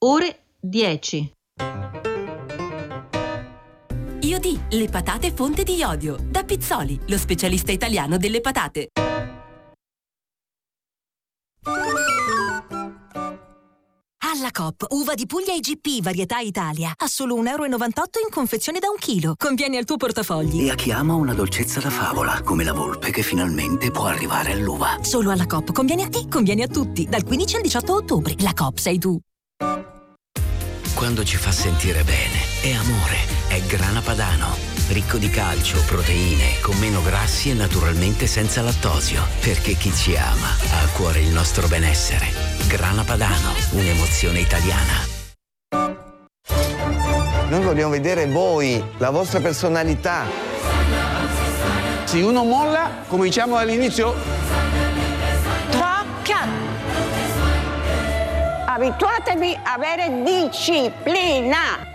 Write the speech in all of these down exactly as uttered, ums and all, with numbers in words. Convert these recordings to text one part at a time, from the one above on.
ore dieci. Iodi, le patate fonte di iodio. Da Pizzoli, lo specialista italiano delle patate. Alla Coop, uva di Puglia I G P, varietà Italia, a solo un euro e novantotto in confezione da un chilo. Conviene al tuo portafogli. E a chi ama una dolcezza da favola, come la volpe che finalmente può arrivare all'uva. Solo alla Coop, conviene a te, conviene a tutti. Dal quindici al diciotto ottobre. La Coop sei tu. Quando ci fa sentire bene, è amore, è Grana Padano. Ricco di calcio, proteine, con meno grassi e naturalmente senza lattosio. Perché chi ci ama ha a cuore il nostro benessere. Grana Padano, un'emozione italiana. Noi vogliamo vedere voi, la vostra personalità. Se uno molla, come diciamo all'inizio, tocca. Abituatevi a avere disciplina.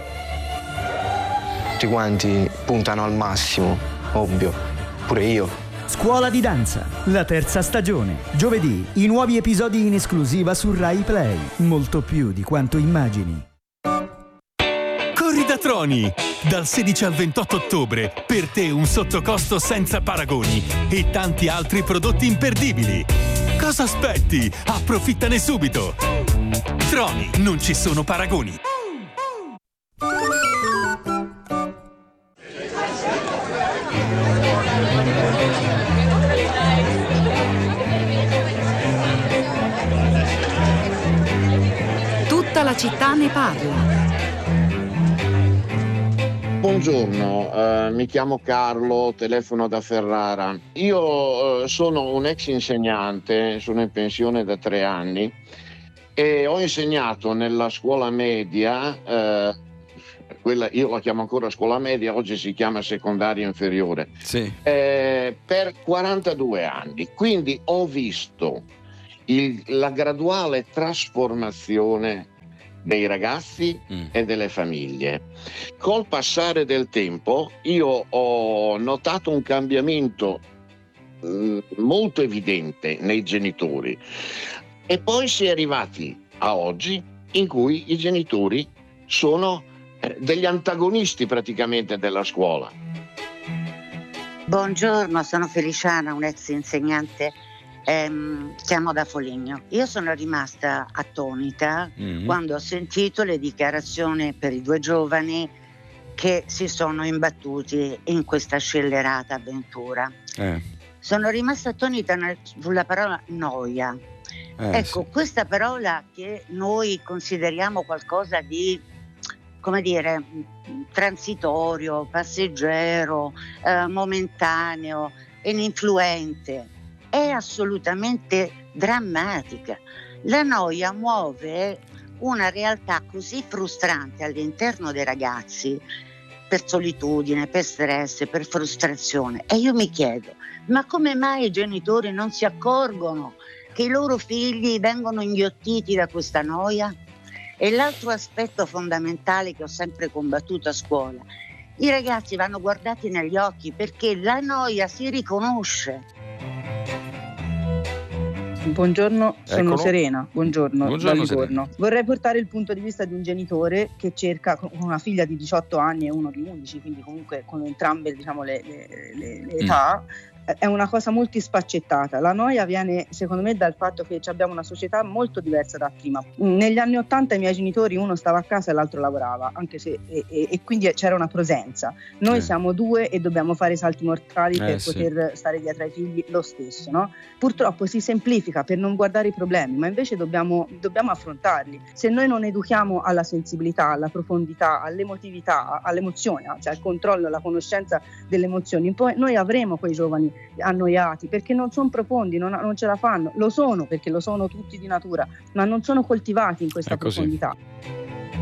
Tutti quanti puntano al massimo, ovvio, pure io. Scuola di danza, la terza stagione. Giovedì, i nuovi episodi in esclusiva su Rai Play. Molto più di quanto immagini. Corri da Troni! Dal sedici al ventotto ottobre, per te un sottocosto senza paragoni e tanti altri prodotti imperdibili. Cosa aspetti? Approfittane subito! Troni, non ci sono paragoni. Tutta la città ne parla. Buongiorno, eh, mi chiamo Carlo, telefono da Ferrara. Io eh, sono un ex insegnante, sono in pensione da tre anni e ho insegnato nella scuola media, eh, quella io la chiamo ancora scuola media, oggi si chiama secondaria inferiore, sì. eh, per quarantadue anni. Quindi ho visto il, la graduale trasformazione dei ragazzi mm. e delle famiglie. Col passare del tempo io ho notato un cambiamento mh, molto evidente nei genitori e poi si è arrivati a oggi in cui i genitori sono eh, degli antagonisti praticamente della scuola. Buongiorno, sono Feliciana, un ex insegnante. Ehm, chiamo da Foligno. Io sono rimasta attonita mm-hmm. quando ho sentito le dichiarazioni per i due giovani che si sono imbattuti in questa scellerata avventura. Eh. Sono rimasta attonita nel, sulla parola noia. Eh, ecco, sì. Questa parola che noi consideriamo qualcosa di, come dire, transitorio, passeggero, eh, momentaneo, ininfluente, è assolutamente drammatica. La noia muove una realtà così frustrante all'interno dei ragazzi, per solitudine, per stress, per frustrazione. E io mi chiedo, ma come mai i genitori non si accorgono che i loro figli vengono inghiottiti da questa noia? E l'altro aspetto fondamentale che ho sempre combattuto a scuola: i ragazzi vanno guardati negli occhi, perché la noia si riconosce. Buongiorno, sono Eccolo. Serena. Buongiorno, Buongiorno, da Livorno. Vorrei portare il punto di vista di un genitore che cerca, con una figlia di diciotto anni e uno di undici, quindi comunque con entrambe, diciamo, le, le, le, le età. Mm. È una cosa molto spaccettata. La noia viene, secondo me, dal fatto che abbiamo una società molto diversa da prima. Negli anni ottanta i miei genitori, uno stava a casa e l'altro lavorava, anche se e, e, e quindi c'era una presenza. Noi eh. siamo due e dobbiamo fare i salti mortali eh, per sì. poter stare dietro ai figli lo stesso, no? Purtroppo si semplifica per non guardare i problemi, ma invece dobbiamo, dobbiamo affrontarli. Se noi non educhiamo alla sensibilità, alla profondità, all'emotività, all'emozione, cioè al controllo, alla conoscenza delle emozioni, poi noi avremo quei giovani annoiati perché non sono profondi, non, non ce la fanno. Lo sono perché lo sono tutti di natura, ma non sono coltivati in questa profondità.